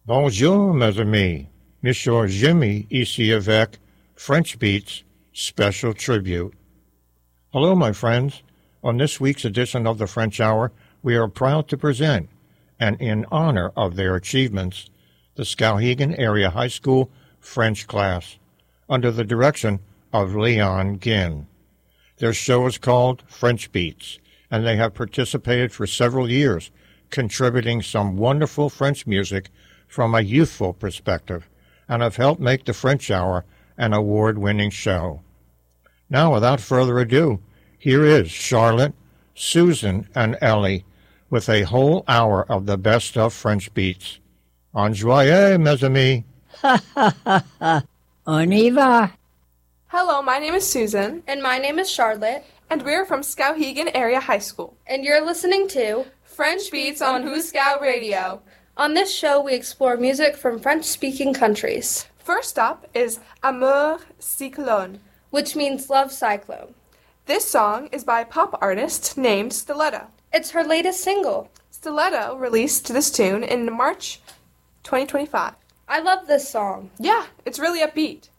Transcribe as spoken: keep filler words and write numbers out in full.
Bonjour, mes amis. Monsieur Jimmy ici avec French Beats Special Tribute. Hello, my friends. On this week's edition of the French Hour, we are proud to present, and in honor of their achievements, the Skowhegan Area High School French class, under the direction of Leon Ginn. Their show is called French Beats, and they have participated for several years, contributing some wonderful French music from a youthful perspective, and have helped make the French Hour an award-winning show. Now, without further ado, here is Charlotte, Susan, and Ellie with a whole hour of the best of French beats. Enjoyez, mes amis. Ha ha ha ha. On y va. Hello, my name is Susan. And my name is Charlotte. And we're from Skowhegan Area High School. And you're listening to French Beats on Who's Scout Radio. On this show, we explore music from French-speaking countries. First up is Amour Cyclone, which means love cyclone. This song is by a pop artist named Stiletto. It's her latest single. Stiletto released this tune in March twenty twenty-five. I love this song. Yeah, it's really upbeat.